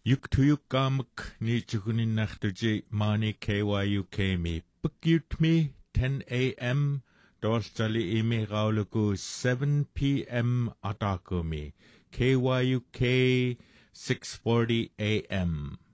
Yuktuyukamak ni chukunin nachtuji mani KYUK mi. Bookut me 10 a.m. Dorstali imi rauluku 7 p.m. atakumi. KYUK 6:40 a.m.